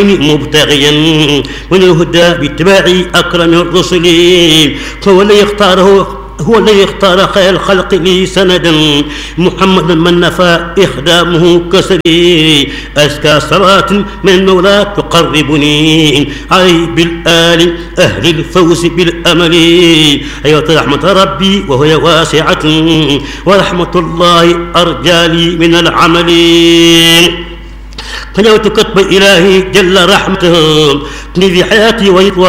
مبتغيا من الهدى باتباع أكرم الرسل، فهو الذي اختار خير الخلق لي سندا، محمد من نفى إخدامه كسري، أزكى صلاة من المولى تقربني علي بالآل أهل الفوز بالأمل. أيها رحمة ربي وهي واسعة، ورحمة الله أرجى لي من العمل. فنوت كتب إلهي جل رحمته في حياتي ويطوى